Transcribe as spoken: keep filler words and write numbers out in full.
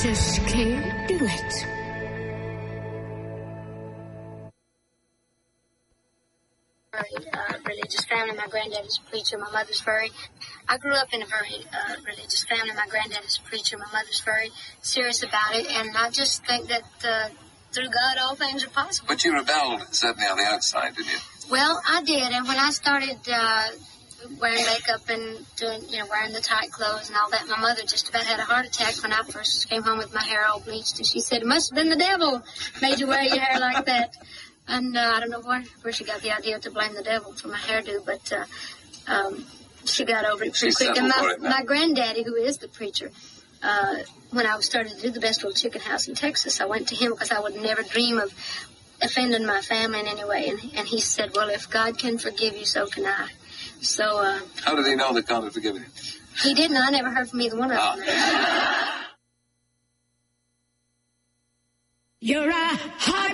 just can't do it. Very uh, religious family. My granddad is a preacher. My mother's very... I grew up in a very uh, religious family. My granddad is a preacher. My mother's very serious about it. And I just think that uh, through God, all things are possible. But you rebelled, certainly, on the outside, didn't you? Well, I did. And when I started uh, wearing makeup and doing, you know, wearing the tight clothes and all that, my mother just about had a heart attack when I first came home with my hair all bleached. And she said, it must have been the devil made you wear your hair like that. And uh, I don't know where, where she got the idea to blame the devil for my hairdo, but uh, um, she got over it pretty She's quick. And my, it now. my granddaddy, who is the preacher, uh, when I started to do the Best Little Chicken House in Texas, I went to him because I would never dream of offending my family in any way. And, and he said, well, if God can forgive you, so can I. So... Uh, How did he know that God had forgiven him? He didn't. I never heard from either one of Ah. them. You're a hot